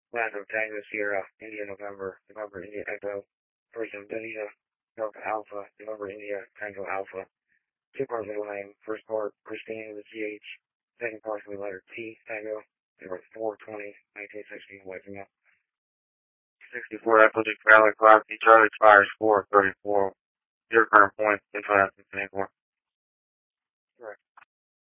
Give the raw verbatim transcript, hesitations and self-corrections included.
Lando Tango Sierra, India November, November India Echo, First Indonesia, Delta Alpha, November India Tango Alpha, two parts middle name, first part Christine with a G H, second part with the letter T, Tango, number four twenty, nineteen sixty, waking up. sixty-four Epic Valley Class, Charlie expires four thirty-four, your current point, in twenty twenty-four.